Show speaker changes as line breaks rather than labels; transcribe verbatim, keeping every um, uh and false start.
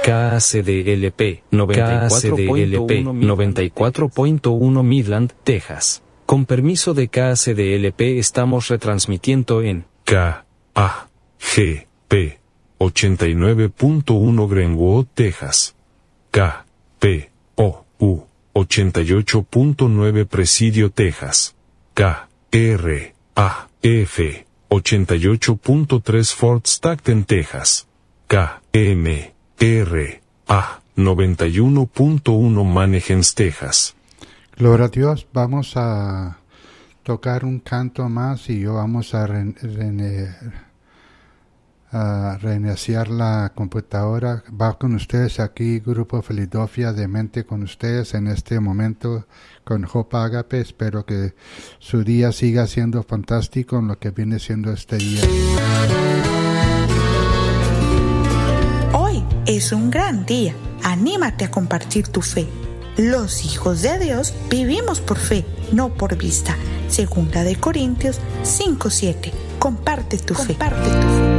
K A C D L P noventa y cuatro punto uno Midland, Texas. Con permiso de K A C D L P estamos retransmitiendo en
K A G P ochenta y nueve punto uno Greenwood, Texas. K P O U ochenta y ocho punto nueve Presidio, Texas. K R A F ochenta y ocho punto tres Fort Stockton, Texas. K M R A noventa y uno punto uno Mannheim, Texas.
Gloria a Dios. Vamos a tocar un canto más y yo vamos a, re, re, a reiniciar la computadora. Va con ustedes aquí, Grupo Filadelfia de Mente, con ustedes en este momento con Hope Agape. Espero que su día siga siendo fantástico en lo que viene siendo este día.
Hoy es un gran día. Anímate a compartir tu fe. Los hijos de Dios vivimos por fe, no por vista. Segunda de Corintios cinco siete. Comparte tu fe. Comparte tu fe.